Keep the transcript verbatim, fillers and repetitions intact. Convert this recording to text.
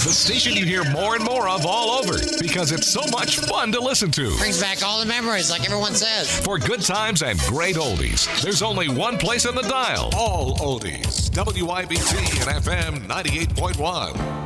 The station you hear more and more of all over because it's so much fun to listen to. Brings back all the memories, like everyone says. For good times and great oldies, there's only one place on the dial. All oldies. W I B T and F M ninety-eight point one.